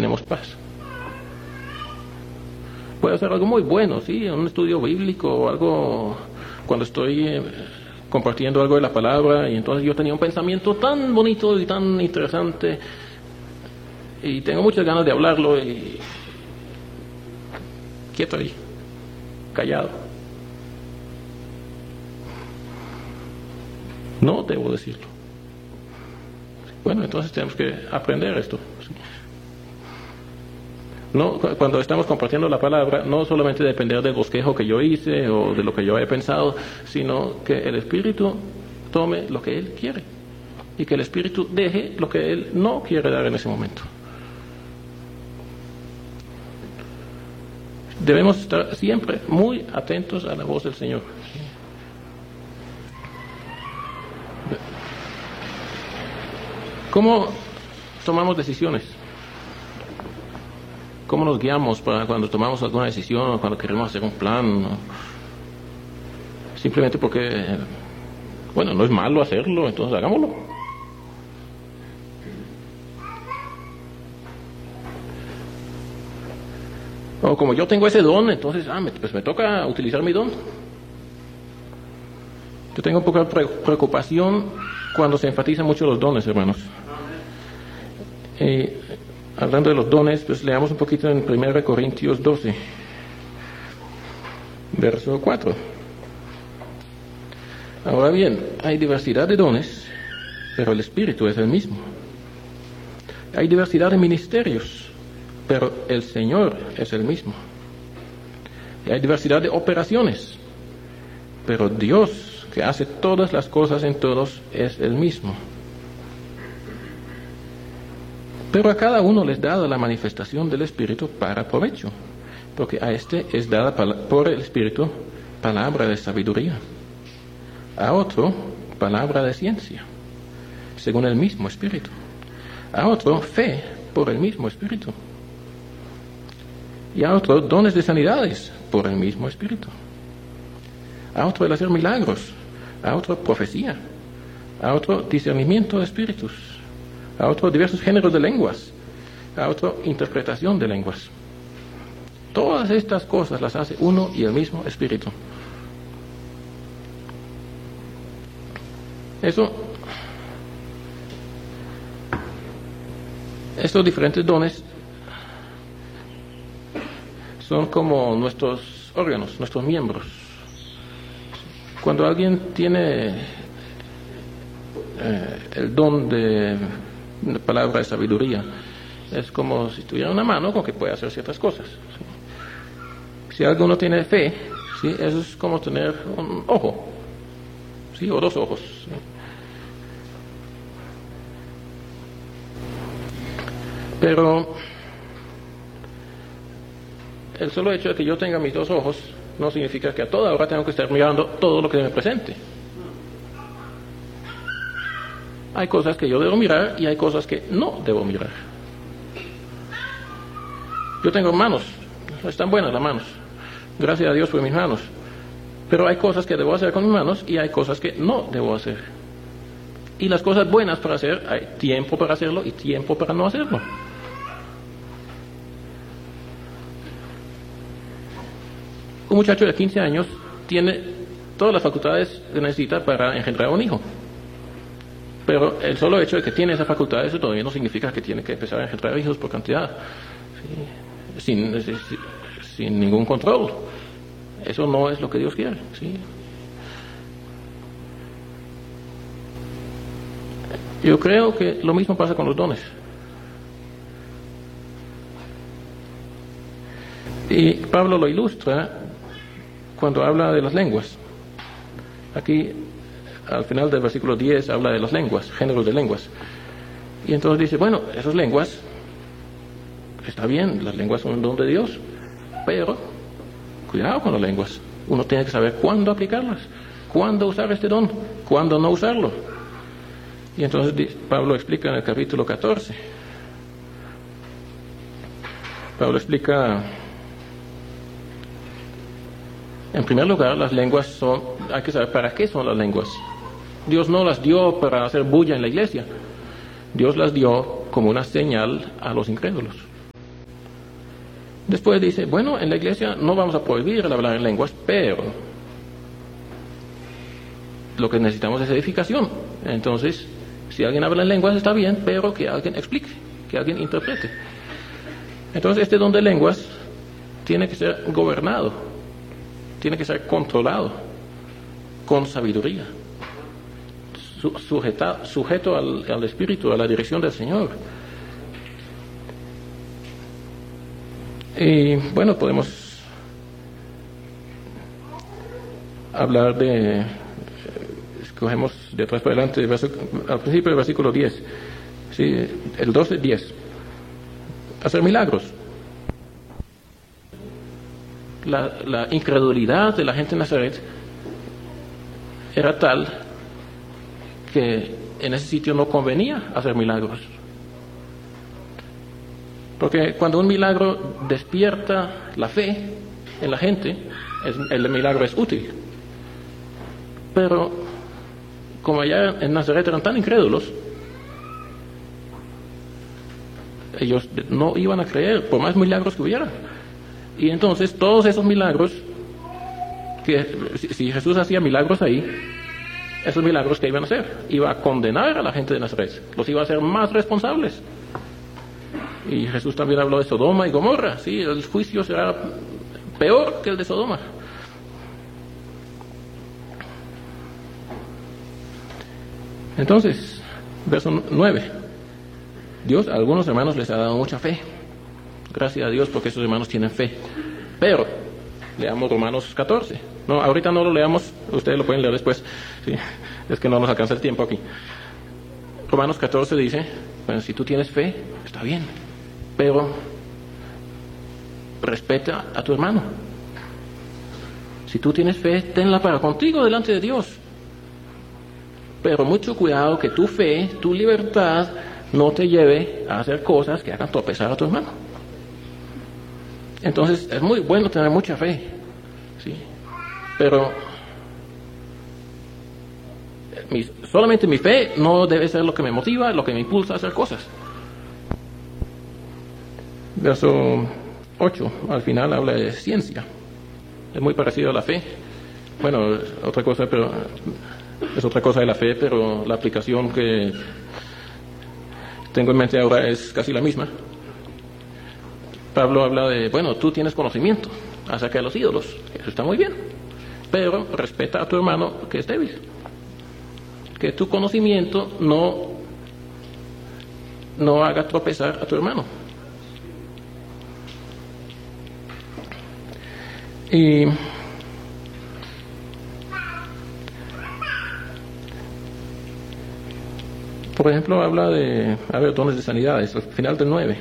tenemos paz. Puede ser algo muy bueno, sí, un estudio bíblico o algo, cuando estoy compartiendo algo de la palabra, y entonces yo tenía un pensamiento tan bonito y tan interesante, y tengo muchas ganas de hablarlo, y quieto ahí, callado. No debo decirlo. Bueno, entonces tenemos que aprender esto. No, cuando estamos compartiendo la palabra, no solamente depender del bosquejo que yo hice o de lo que yo he pensado, sino que el Espíritu tome lo que Él quiere y que el Espíritu deje lo que Él no quiere dar en ese momento. Debemos estar siempre muy atentos a la voz del Señor. ¿Cómo tomamos decisiones? ¿Cómo nos guiamos para cuando tomamos alguna decisión o cuando queremos hacer un plan? Simplemente porque, bueno, no es malo hacerlo, entonces hagámoslo. O como yo tengo ese don, entonces, pues me toca utilizar mi don. Yo tengo poca preocupación cuando se enfatizan mucho los dones, hermanos. Hablando de los dones, pues leamos un poquito en 1 Corintios 12, verso 4. Ahora bien, hay diversidad de dones, pero el Espíritu es el mismo. Hay diversidad de ministerios, pero el Señor es el mismo. Y hay diversidad de operaciones, pero Dios, que hace todas las cosas en todos, es el mismo. Pero a cada uno les da la manifestación del Espíritu para provecho, porque a este es dada por el Espíritu palabra de sabiduría, a otro palabra de ciencia, según el mismo Espíritu, a otro fe por el mismo Espíritu, y a otro dones de sanidades por el mismo Espíritu, a otro el hacer milagros, a otro profecía, a otro discernimiento de espíritus, a otro diversos géneros de lenguas, a otro interpretación de lenguas. Todas estas cosas las hace uno y el mismo Espíritu. Estos diferentes dones son como nuestros órganos, nuestros miembros. Cuando alguien tiene el don de palabra de sabiduría, es como si tuviera una mano con que puede hacer ciertas cosas. ¿Sí? Si alguno tiene fe, ¿sí? Eso es como tener un ojo, ¿sí? O dos ojos. ¿Sí? Pero el solo hecho de que yo tenga mis dos ojos no significa que a toda hora tengo que estar mirando todo lo que me presente. Hay cosas que yo debo mirar y hay cosas que no debo mirar. Yo tengo manos, están buenas las manos, gracias a Dios por mis manos, pero hay cosas que debo hacer con mis manos y hay cosas que no debo hacer. Y las cosas buenas para hacer, hay tiempo para hacerlo y tiempo para no hacerlo. Un muchacho de 15 años tiene todas las facultades que necesita para engendrar un hijo. Pero el solo hecho de que tiene esas facultades todavía no significa que tiene que empezar a engendrar hijos por cantidad, ¿sí? Sin ningún control. Eso no es lo que Dios quiere, ¿sí? Yo creo que lo mismo pasa con los dones. Y Pablo lo ilustra cuando habla de las lenguas. Aquí, al final del versículo 10, habla de las lenguas, géneros de lenguas. Y entonces dice, bueno, esas lenguas, está bien, las lenguas son un don de Dios, pero cuidado con las lenguas. Uno tiene que saber cuándo aplicarlas, cuándo usar este don, cuándo no usarlo. Y entonces Pablo explica en el capítulo 14. Pablo explica, en primer lugar, las lenguas son, hay que saber para qué son las lenguas. Dios no las dio para hacer bulla en la iglesia. Dios las dio como una señal a los incrédulos. Después dice, bueno, en la iglesia no vamos a prohibir el hablar en lenguas, pero lo que necesitamos es edificación. Entonces, si alguien habla en lenguas está bien, pero que alguien explique, que alguien interprete. Entonces, este don de lenguas tiene que ser gobernado, tiene que ser controlado con sabiduría, sujeto al Espíritu, a la dirección del Señor. Y bueno, podemos hablar de, escogemos de atrás para adelante, al principio del versículo 10, ¿sí? El 12:10, hacer milagros. La incredulidad de la gente en Nazaret era tal que en ese sitio no convenía hacer milagros. Porque cuando un milagro despierta la fe en la gente, el milagro es útil. Pero como allá en Nazaret eran tan incrédulos, ellos no iban a creer por más milagros que hubiera. Y entonces todos esos milagros, que si Jesús hacía milagros ahí, esos milagros que iban a hacer, iba a condenar a la gente de Nazaret, los iba a hacer más responsables. Y Jesús también habló de Sodoma y Gomorra, sí, el juicio será peor que el de Sodoma. Entonces, verso 9. Dios a algunos hermanos les ha dado mucha fe. Gracias a Dios porque esos hermanos tienen fe. Pero, leamos Romanos 14. No, ahorita no lo leamos, ustedes lo pueden leer después. Sí, es que no nos alcanza el tiempo aquí. Romanos 14 dice, bueno, si tú tienes fe, está bien, pero respeta a tu hermano. Si tú tienes fe, tenla para contigo delante de Dios. Pero mucho cuidado que tu fe, tu libertad, no te lleve a hacer cosas que hagan tropezar a tu hermano. Entonces, es muy bueno tener mucha fe, ¿sí? Pero solamente mi fe no debe ser lo que me motiva, lo que me impulsa a hacer cosas. Verso 8, al final habla de ciencia. Es muy parecido a la fe. Bueno, otra cosa, pero es otra cosa de la fe, pero la aplicación que tengo en mente ahora es casi la misma. Pablo habla de, bueno, tú tienes conocimiento acerca de los ídolos, eso está muy bien, pero respeta a tu hermano que es débil. Que tu conocimiento no haga tropezar a tu hermano. Y por ejemplo habla de, dones de sanidades, al final del 9.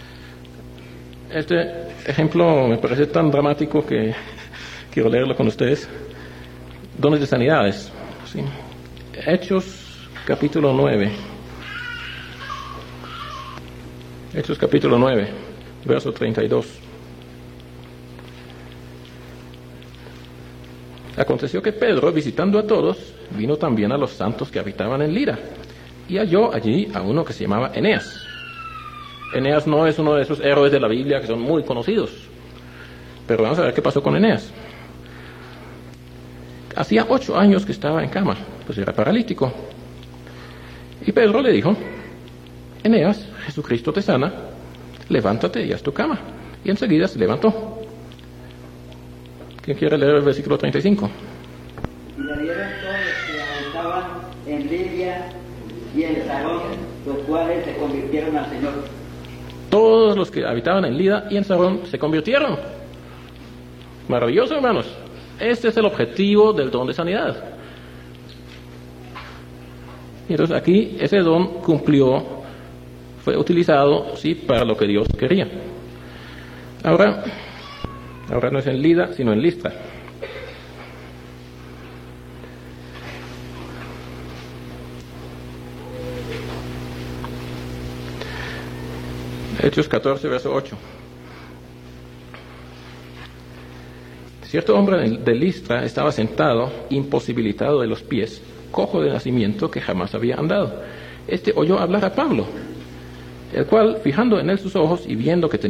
Este ejemplo me parece tan dramático que quiero leerlo con ustedes. Dones de sanidades, ¿sí? Hechos capítulo 9. Hechos capítulo 9, verso 32. Aconteció que Pedro, visitando a todos, vino también a los santos que habitaban en Lira, y halló allí a uno que se llamaba Eneas. Eneas no es uno de esos héroes de la Biblia que son muy conocidos, pero vamos a ver qué pasó con Eneas. Hacía 8 años que estaba en cama, pues era paralítico. Y Pedro le dijo, Eneas, Jesucristo te sana, levántate y haz tu cama. Y enseguida se levantó. ¿Quién quiere leer el versículo 35? Y le dieron todos los que habitaban en Lidia y en Sarón, los cuales se convirtieron al Señor. Todos los que habitaban en Lida y en Sarón se convirtieron. Maravilloso, hermanos. Este es el objetivo del don de sanidad. Y entonces aquí ese don cumplió, fue utilizado, sí, para lo que Dios quería. Ahora no es en Lida, sino en Listra. Hechos 14, verso 8. Cierto hombre de Listra estaba sentado, imposibilitado de los pies, cojo de nacimiento, que jamás había andado. Este oyó hablar a Pablo, el cual, fijando en él sus ojos y viendo que tenía